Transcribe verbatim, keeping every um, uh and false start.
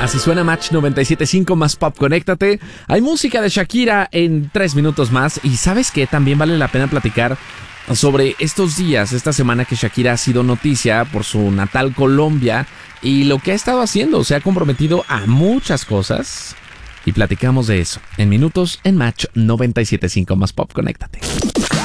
Así suena Match noventa y siete punto cinco más Pop, conéctate. Hay música de Shakira en tres minutos más. Y ¿sabes qué? También vale la pena platicar sobre estos días, esta semana que Shakira ha sido noticia por su natal Colombia y lo que ha estado haciendo. Se ha comprometido a muchas cosas y platicamos de eso en minutos en Match noventa y siete punto cinco más Pop, conéctate.